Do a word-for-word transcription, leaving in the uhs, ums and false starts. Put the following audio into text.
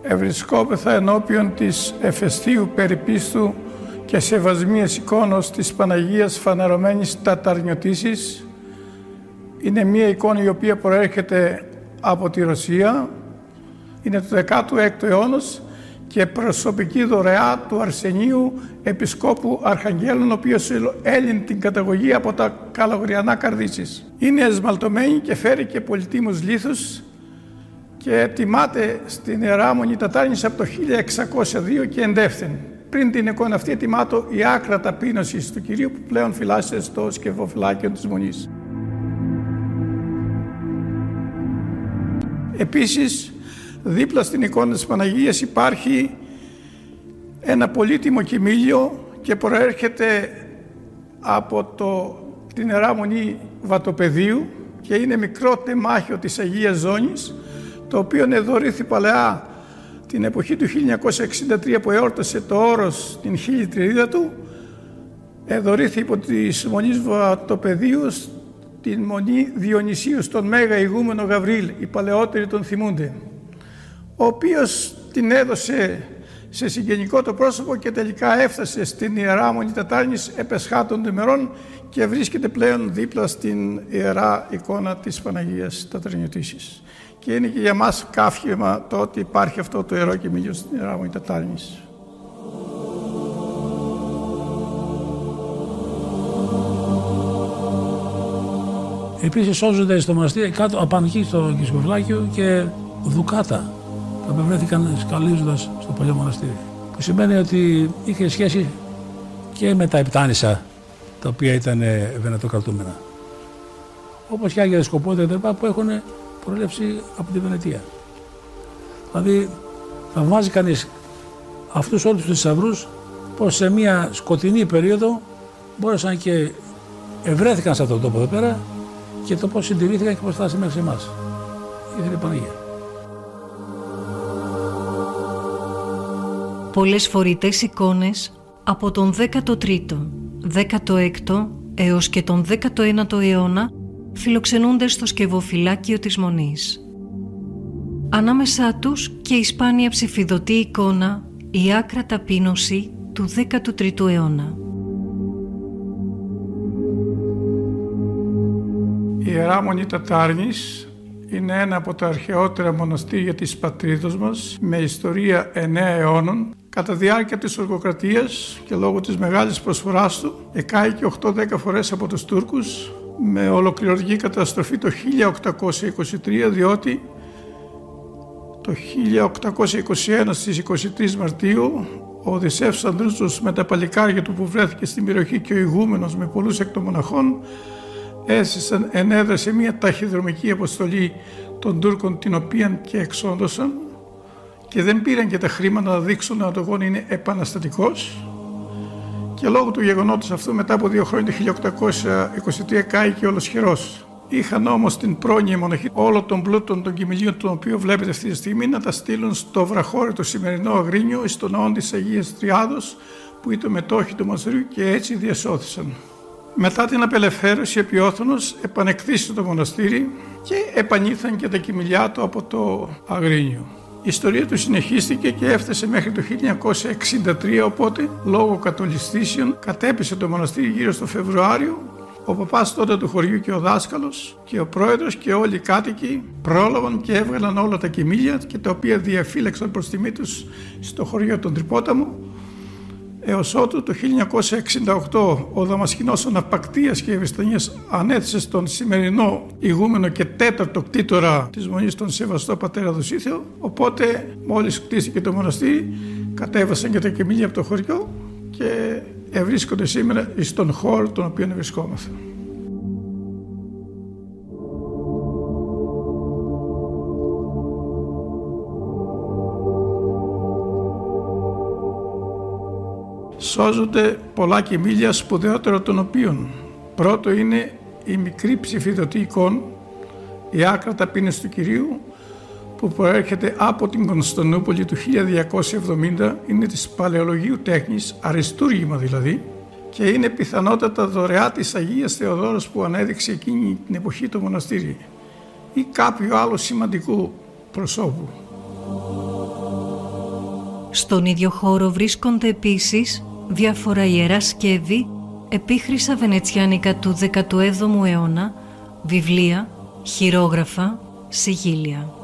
Ευρισκόμεθα ενώπιον της εφεστίου περιπίστου και σεβασμίας εικόνος της Παναγίας φανερωμένης ταταρνιωτήσης. Είναι μία εικόνα η οποία προέρχεται από τη Ρωσία, είναι του δέκατου έκτου αιώνος και προσωπική δωρεά του Αρσενίου Επισκόπου Αρχαγγέλων, ο οποίος έλυνε την καταγωγή από τα Καλογριανά Καρδίτσης. Είναι εσμαλτωμένη και φέρει και πολυτίμους λίθους και τιμάται στην Ιερά Μονή Τατάρνης από το χίλια εξακόσια δύο και εντεύθεν. Πριν την εικόνα αυτή τιμάτω η άκρα ταπείνωση του Κυρίου που πλέον φυλάσσεται στο σκευοφυλάκιο της Μονής. Επίσης, δίπλα στην εικόνα της Παναγίας υπάρχει ένα πολύτιμο κοιμήλιο και προέρχεται από το, την Ιερά Μονή Βατοπεδίου και είναι μικρό τεμάχιο της Αγίας Ζώνης, το οποίο εδωρήθη παλαιά την εποχή του χίλια εννιακόσια εξήντα τρία που εόρτασε το Όρος την χιλιετριετία του, εδωρήθη υπό της Μονής Βατοπεδίου την Μονή Διονυσίου στον Μέγα Ηγούμενο Γαβρίλ, οι παλαιότεροι τον θυμούνται, ο οποίος την έδωσε σε συγγενικό το πρόσωπο και τελικά έφτασε στην Ιερά Μονή Τατάρνης επεσχάτων των ημερών και βρίσκεται πλέον δίπλα στην Ιερά εικόνα της Παναγίας Ταταρνιωτήσης. Και είναι και για μας καύχημα το ότι υπάρχει αυτό το ιερό κοιμήλιο στην Ιερά Μονή Τατάρνης. Επίσης σώζονται στο μοναστήρι κάτω απάνω εκεί στο σκευοφυλάκιο και δουκάτα τα οποία βρέθηκαν σκαλίζοντας στο παλιό μοναστήρι. Που σημαίνει ότι είχε σχέση και με τα Επτάνησα τα οποία ήταν βενετοκρατούμενα. Όπως και Άγια Δισκοπότηρα που έχουν προέλευση από τη Βενετία. Δηλαδή θαυμάζει κανείς αυτούς όλους τους θησαυρούς πως σε μια σκοτεινή περίοδο μπόρεσαν και ευρέθηκαν σε αυτόν τον τόπο εδώ πέρα και το πώς συντηρήθηκαν και πώς φτάσαν μέχρι εμάς. Ήθελε η Παναγία. Πολλές φορητές εικόνες από τον δέκατο τρίτο, δέκατο έκτο έως και τον δέκατο ένατο αιώνα φιλοξενούνται στο σκευοφυλάκιο της Μονής. Ανάμεσά τους και η σπάνια ψηφιδωτή εικόνα, η άκρα ταπείνωση του δέκατου τρίτου αιώνα. Η Ιερά Μονή Τατάρνης είναι ένα από τα αρχαιότερα μοναστήρια της πατρίδος μας με ιστορία εννέα αιώνων. Κατά διάρκεια της οργοκρατίας και λόγω της μεγάλης προσφοράς του εκάηκε οκτώ δέκα φορές από τους Τούρκους με ολοκληρωτική καταστροφή το χίλια οκτακόσια είκοσι τρία, διότι το χίλια οκτακόσια είκοσι ένα στις είκοσι τρεις Μαρτίου ο Οδυσσεύς Ανδρούτσος με τα παλικάρια του που βρέθηκε στην περιοχή και ο ηγούμενος με πολλούς εκ των μοναχών έστησαν, ενέδρασε μια ταχυδρομική αποστολή των Τούρκων την οποία και εξόντωσαν και δεν πήραν και τα χρήματα να δείξουν ότι ο αγώνα είναι επαναστατικός και λόγω του γεγονότος αυτού μετά από δύο χρόνια το χίλια οκτακόσια είκοσι τρία κάηκε ολοσχερός. Είχαν όμως την πρόνοια μοναχή όλων των πλούτων των κοιμηλίων τον οποίο βλέπετε αυτή τη στιγμή να τα στείλουν στο βραχώρι το σημερινό Αγρίνιο εις τον ναό της Αγίας Τριάδος που ήταν μετόχοι του μοναστηριού και έτσι διασώθησαν. Μετά την απελευθέρωση επιόθωνος επανεκτήσει το μοναστήρι και επανήλθαν και τα κοιμηλιά του από το Αγρίνιο. Η ιστορία του συνεχίστηκε και έφτασε μέχρι το χίλια εννιακόσια εξήντα τρία, οπότε λόγω κατολιστήσεων κατέπεσε το μοναστήρι γύρω στο Φεβρουάριο. Ο παπάς τότε του χωριού και ο δάσκαλος και ο πρόεδρος και όλοι οι κάτοικοι πρόλαβαν και έβγαλαν όλα τα κοιμήλια και τα οποία διαφύλαξαν προς τιμή τους στο χωριό των Τρυπόταμου. Έως ότου το χίλια εννιακόσια εξήντα οκτώ ο Δαμασκηνός ο Ναυπακτίας και Ευαισθανίας ανέθεσε στον σημερινό ηγούμενο και τέταρτο κτήτορα της Μονής τον Σεβαστό Πατέρα Δοσίθεο. Οπότε μόλις κτίστηκε το μοναστήρι κατέβασαν και τα κοιμήλια από το χωριό και ευρίσκονται σήμερα στον χώρο τον οποίο βρισκόμαστε. Σώζονται πολλά κοιμήλια, σπουδαιότερο των οποίων πρώτο είναι η μικρή ψηφιδωτή εικόνα, η άκρα ταπείνωση του Κυρίου που προέρχεται από την Κωνσταντινούπολη του χίλια διακόσια εβδομήντα, είναι της παλαιολογίου τέχνης, αριστούργημα δηλαδή, και είναι πιθανότατα δωρεά της Αγίας Θεοδόρας που ανέδειξε εκείνη την εποχή το μοναστήρι ή κάποιο άλλο σημαντικό προσώπου. Στον ίδιο χώρο βρίσκονται επίσης διάφορα ιερά σκεύη, επίχρησα βενετσιάνικα του δέκατου έβδομου αιώνα, βιβλία, χειρόγραφα, σιγίλια.